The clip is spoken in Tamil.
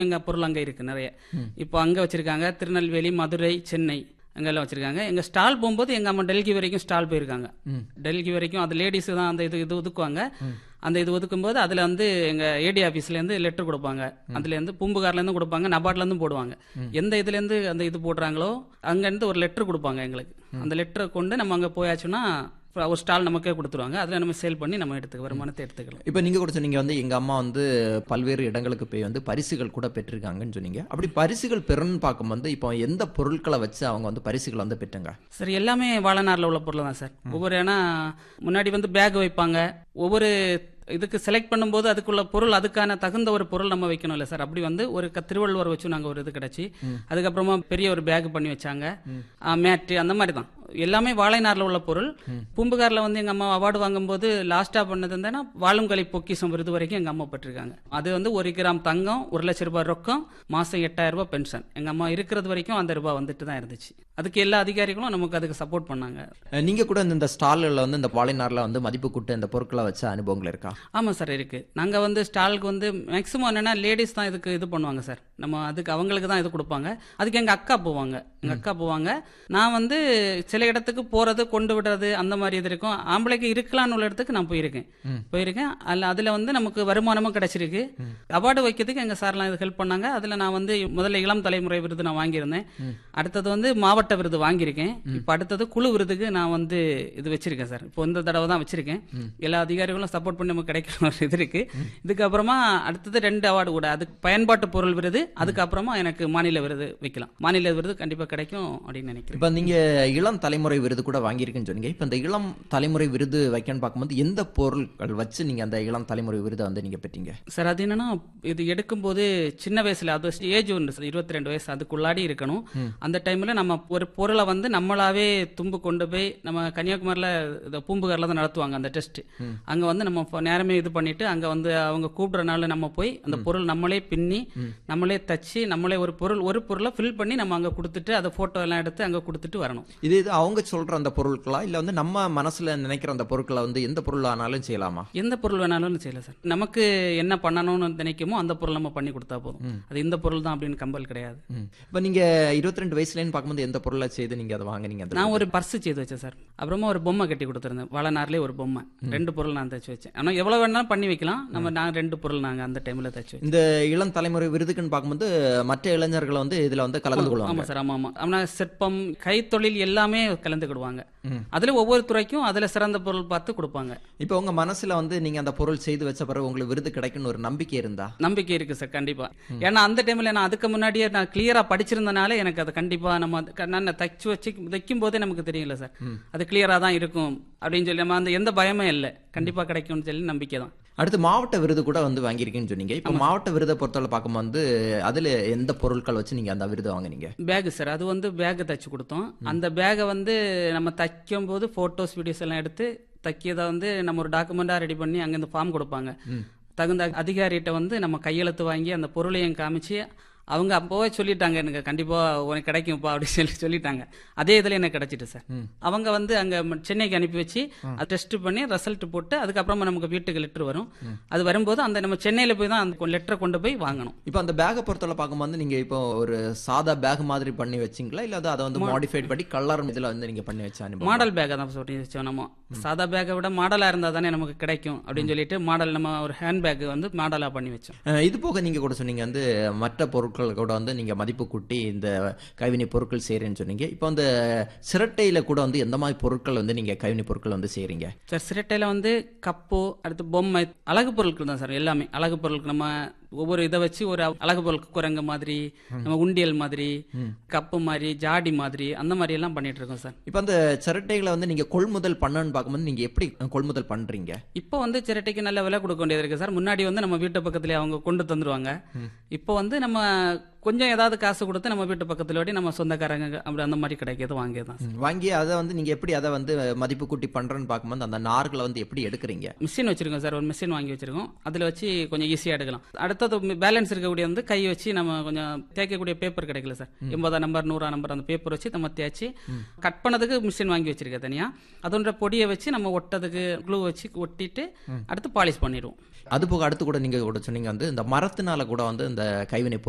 எங்க பொருள் அங்க இருக்கு நிறைய. இப்போ அங்க வச்சிருக்காங்க, திருநெல்வேலி, மதுரை, சென்னை அங்கெல்லாம் வச்சிருக்காங்க. எங்க ஸ்டால் போகும்போது எங்க அம்மா டெல்லி வரைக்கும் ஸ்டால் போயிருக்காங்க. டெல்லி வரைக்கும் அது லேடிஸ் தான் அந்த இது ஒதுக்குவாங்க. அந்த இது ஒதுக்கும்போது அதுல வந்து எங்க ஏடி ஆபீஸ்ல இருந்து லெட்டர் கொடுப்பாங்க. அதுல இருந்து பூம்புகார்ல இருந்து கொடுப்பாங்க, நபார்ட்ல இருந்து போடுவாங்க. எந்த இதுல இருந்து அந்த இது போடுறாங்களோ அங்க இருந்து ஒரு லெட்டர் கொடுப்பாங்க எங்களுக்கு. அந்த லெட்டரை கொண்டு நம்ம அங்க போயாச்சுன்னா ஒரு ஸ்டால் நமக்கே கொடுத்துருவாங்க. அதில் நம்ம சேல் பண்ணி நம்ம வருமானத்தை எடுத்துக்கலாம். இப்போ நீங்கள் கூட சொன்னீங்க வந்து எங்கள் அம்மா வந்து பல்வேறு இடங்களுக்கு போய் வந்து பரிசுகள் கூட பெற்றிருக்காங்கன்னு சொன்னீங்க. அப்படி பரிசுகள் பெறணும்னு பார்க்கும்போது இப்போ எந்த பொருட்களை வச்சு அவங்க வந்து பரிசுகளை வந்து பெற்றுங்க? சார் எல்லாமே வாழைநாரில் உள்ள பொருள் தான் சார். ஒவ்வொரு ஏன்னா முன்னாடி வந்து பேக் வைப்பாங்க. ஒவ்வொரு இதுக்கு செலக்ட் பண்ணும்போது அதுக்குள்ள பொருள் அதுக்கான தகுந்த ஒரு பொருள் நம்ம வைக்கணும் இல்லை சார். அப்படி வந்து ஒரு திருவள்ளுவர் வச்சு நாங்கள் ஒரு இது கிடைச்சி அதுக்கப்புறமா பெரிய ஒரு பேக் பண்ணி வச்சாங்க. மேட்டு அந்த மாதிரி தான் எல்லாமே வாழைநாரில் உள்ள பொருள். பூம்புகாரில் வந்து எங்கள் அம்மா அவார்டு வாங்கும்போது லாஸ்ட்டாக பண்ணது இருந்தேன்னா வாழுங்கலை பொக்கிஷம் விருது வரைக்கும் எங்கள் அம்மா பெற்றிருக்காங்க. அது வந்து 1 கிராம் தங்கம், 1 லட்சம் ரூபாய் ரொக்கம், மாதம் 8000 ரூபாய் பென்ஷன். எங்கள் அம்மா இருக்கிறது வரைக்கும் அந்த ரூபாய் வந்துட்டு தான் இருந்துச்சு. அதுக்கு எல்லா அதிகாரிகளும் நமக்கு அதுக்கு சப்போர்ட் பண்ணாங்க. நீங்கள் கூட இந்த ஸ்டால்களில் வந்து இந்த வாழைநாரில் வந்து மதிப்பு கூட்ட இந்த பொருட்களை வச்ச அனுபவங்கள் இருக்கா? ஆமாம் சார் இருக்கு. நாங்கள் வந்து ஸ்டாலுக்கு வந்து மேக்ஸிமம் என்னன்னா லேடிஸ் தான் இதுக்கு இது பண்ணுவாங்க சார். நம்ம அதுக்கு அவங்களுக்கு தான் இது கொடுப்பாங்க. அதுக்கு எங்கள் அக்கா போவாங்க. நான் வந்து சில இடத்துக்கு போறது கொண்டு விடுறது அந்த மாதிரி இது இருக்கும். ஆம்பளைக்கு இருக்கலாம்னு உள்ள இடத்துக்கு நான் போயிருக்கேன். அதுல வந்து நமக்கு வருமானமும் கிடைச்சிருக்கு. அவார்டு வைக்கிறதுக்கு எங்க சார்லாம் இது ஹெல்ப் பண்ணாங்க. அதுல நான் வந்து முதல்ல இளம் தலைமுறை விருது நான் வாங்கியிருந்தேன். அடுத்தது வந்து மாவட்ட விருது வாங்கியிருக்கேன். இப்ப அடுத்தது குழு விருதுக்கு நான் வந்து இது வச்சிருக்கேன் சார். இப்போ இந்த தடவை தான் வச்சிருக்கேன். எல்லா அதிகாரிகளும் சப்போர்ட் பண்ணி நமக்கு கிடைக்கிற ஒரு இது இருக்கு. இதுக்கப்புறமா அடுத்தது 2 அவார்டு கூட, அதுக்கு பயன்பாட்டு பொருள் விருது, அதுக்கப்புறமா எனக்கு மாநில விருது வைக்கலாம். மாநில விருது கண்டிப்பா கிடைக்கும் அப்படின்னு நினைக்கிறேன். இப்ப நீங்க இளம் தலைமுறை விருது கூட வாங்கியிருக்குன்னு சொன்னீங்க. இப்ப இந்த இளம் தலைமுறை விருது வைக்கணும்னு பார்க்கும்போது எந்த பொருட்கள் வச்சு நீங்க அந்த இளம் தலைமுறை விருதை வந்து நீங்க பெற்றீங்க? சார் அது என்னன்னா இது எடுக்கும்போது சின்ன வயசுல அது ஏஜ் ஒன்று 22 வயசு அதுக்குள்ளாடி இருக்கணும். அந்த டைம்ல நம்ம ஒரு பொருளை வந்து நம்மளாவே தும்பு கொண்டு போய் நம்ம கன்னியாகுமரியில பூம்புகார்ல தான் நடத்துவாங்க அந்த டெஸ்ட். அங்க வந்து நம்ம நேரமே இது பண்ணிட்டு அங்க வந்து அவங்க கூப்பிடுறனால நம்ம போய் அந்த பொருள் நம்மளே பின்னி நம்மளே தச்சு நம்மளே ஒரு பொருளை ஃபில் பண்ணி நம்ம அங்க கொடுத்துட்டு அதை போட்டோ எல்லாம் எடுத்து அங்க கொடுத்துட்டு வரணும். இது அவங்க சொல்ற அந்த பொருட்களா இல்ல வந்து நம்ம மனசுல நினைக்கிற அந்த பொருட்களை வந்து எந்த பொருள் ஆனாலும் செய்யலாமா? எந்த பொருள் வேணாலும் செய்யலாம் சார். நமக்கு என்ன பண்ணணும்னு நினைக்குமோ அந்த பொருள் நம்ம பண்ணி கொடுத்தா போதும். அது இந்த பொருள் தான் அப்படின்னு கம்பல் கிடையாது. இப்ப நீங்க 22 வயசுலன்னு பார்க்கும்போது எந்த பொருளை செய்து நீங்க அதை வாங்குனீங்க? நான் ஒரு பர்ஸ் செய்து வச்சேன் சார். அப்புறமா ஒரு பொம்மை கட்டி கொடுத்துருந்தேன். வாழைநார்லயே ஒரு பொம்மை. 2 பொருள் நான் தச்சு வச்சேன். ஆனா எவ்வளவு வேணாலும் பண்ணி வைக்கலாம். நான் 2 பொருள் நாங்க அந்த டைம்ல தச்சு வச்சேன். இந்த இளம் தலைமுறை விருதுக்குன்னு பார்க்கும்போது மற்ற இளைஞர்களை வந்து இதுல வந்து கலந்து கொள்வாங்க. ஆமா சார். ஆமா சிற்பம், கைத்தொழில் எல்லாமே கலந்துக்கிடுவாங்க. அதுல ஒவ்வொரு துறைக்கும் அதுல சிறந்த பொருள் பார்த்து கொடுப்பாங்க. இப்ப உங்க மனசுல வந்து நீங்க அந்த பொருள் செய்து வச்ச பிறகு உங்களுக்கு விருது கிடைக்கும்னு ஒரு நம்பிக்கை இருந்தா? நம்பிக்கை இருக்கு சார் கண்டிப்பா. ஏன்னா அந்த டைம்ல நான் அதுக்கு முன்னாடியே நான் கிளியரா படிச்சிருந்தனால எனக்கு அது கண்டிப்பா நம்ம தச்சு வச்சு தைக்கும் போதே நமக்கு தெரியல சார் அது கிளியரா தான் இருக்கும் அப்படின்னு சொல்லி நம்ம அந்த எந்த பயமே இல்லை. கண்டிப்பா கிடைக்கும்னு சொல்லி நம்பிக்கை தான். அடுத்து மாவட்ட விருது கூட வந்து வாங்கியிருக்கேன்னு சொன்னீங்க. இப்போ மாவட்ட விருதை பொறுத்தவரை பார்க்கும்போது அதுல எந்த பொருட்கள் வச்சு நீங்க அந்த விருதை வாங்குனீங்க? Back sir. அது வந்து பேக் தச்சு கொடுத்தோம். அந்த பேக்கை வந்து நம்ம தைக்கும் போது போட்டோஸ் வீடியோஸ் எல்லாம் எடுத்து தைக்கிறத வந்து நம்ம ஒரு டாக்குமெண்டா ரெடி பண்ணி அங்கிருந்து ஃபார்ம் கொடுப்பாங்க. தகுந்த அதிகாரிகிட்ட வந்து நம்ம கையெழுத்து வாங்கி அந்த பொருளையும் காமிச்சு அவங்க அப்போவே சொல்லிட்டாங்க எனக்கு கண்டிப்பா உனக்கு கிடைக்கும்ப்பா அப்படின்னு சொல்லிட்டாங்க. அதே இதுல எனக்கு கிடைச்சிட்டு சார். அவங்க வந்து அங்க சென்னைக்கு அனுப்பி வச்சு டெஸ்ட் பண்ணி ரிசல்ட் போட்டு அதுக்கப்புறமா நமக்கு வீட்டுக்கு லெட்டர் வரும். அது வரும்போது அந்த நம்ம சென்னையில போய் தான் அந்த லெட்டரை கொண்டு போய் வாங்கணும். இப்போ அந்த பேக்கை பொறுத்தவரை பார்க்கும்போது நீங்க இப்போ ஒரு சாதா பேக் மாதிரி பண்ணி வச்சிங்களா இல்ல அதை வந்து மாடிஃபைட் பண்ணி கலர் இதுல வந்து நீங்க பண்ணி வச்சா? மாடல் பேக்கை தான் சொல்லி வச்சோம். நம்ம சாதா பேக்கை விட மாடலா இருந்தா தானே நமக்கு கிடைக்கும் அப்படின்னு சொல்லிட்டு மாடல் நம்ம ஒரு ஹேண்ட் பேக் வந்து மாடலா பண்ணி வச்சோம். இது போக நீங்க கூட சொன்னீங்க வந்து மற்ற பொருட்கள் கூட வந்து நீங்க மதிப்பு கூட்டி இந்த கைவினை பொருட்கள் செய்யறேன்னு சொன்னீங்க. இப்போ அந்த சிரட்டையில கூட வந்து எந்த மாதிரி பொருட்கள் வந்து நீங்க கைவினை பொருட்கள் வந்து செய்யறீங்க? சார் சிரட்டையில வந்து கப்பு, அடுத்து பொம்மை, அழகு பொருட்கள் தான் சார். எல்லாமே அழகு பொருட்கள். நம்ம ஒவ்வொரு இதை வச்சு ஒரு அழகு பொருள் குரங்கு மாதிரி, நம்ம உண்டியல் மாதிரி, கப்பு மாதிரி, ஜாடி மாதிரி அந்த மாதிரி எல்லாம் பண்ணிட்டு இருக்கோம் சார். இப்போ அந்த சிரட்டைகளை வந்து நீங்க கொள்முதல் பண்ணணும்னு பார்க்கும்போது நீங்க எப்படி கொள்முதல் பண்றீங்க? இப்போ வந்து சிரட்டைக்கு நல்ல விலை கொடுக்க வேண்டியது இருக்கு சார். முன்னாடி வந்து நம்ம வீட்டு பக்கத்துல அவங்க கொண்டு தந்துருவாங்க. இப்போ வந்து நம்ம கொஞ்சம் ஏதாவது காசு கொடுத்து நம்ம வீட்டு பக்கத்துல ஓடி நம்ம சொந்தக்காரங்க அப்படி அந்த மாதிரி கிடைக்கிறது வாங்கி அதை வந்து நீங்க எப்படி அதை வந்து மதிப்பு கூட்டி பண்றேன்னு பார்க்கும்போது அந்த நார்களை வந்து எப்படி எடுக்கிறீங்க? மிஷின் வச்சிருக்கோம் சார். ஒரு மிஷின் வாங்கி வச்சிருக்கோம். அதுல வச்சு கொஞ்சம் ஈஸியா எடுக்கலாம். அடுத்தது பேலன்ஸ் இருக்கக்கூடிய வந்து கை வச்சு நம்ம கொஞ்சம் தேய்க்கக்கூடிய பேப்பர் கிடைக்கல சார். 80 நம்பர் 100 நம்பர் அந்த பேப்பர் வச்சு நம்ம தேய்ச்சி கட் பண்ணதுக்கு மிஷின் வாங்கி வச்சிருக்கேன் தனியா. அதோட பொடியை வச்சு நம்ம ஒட்டதுக்கு க்ளூ வச்சு ஒட்டிட்டு அடுத்து பாலிஷ் பண்ணிடுவோம். அது போக அடுத்து கூட நீங்க கூட சொன்னீங்க வந்து இந்த மரத்தினால கூட வந்து இந்த கைவினை